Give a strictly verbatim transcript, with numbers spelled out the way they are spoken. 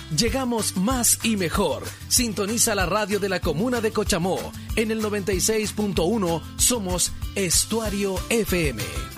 llegamos más y mejor. Sintoniza la radio de la comuna de Cochamó. En el noventa y seis punto uno somos Estuario F M.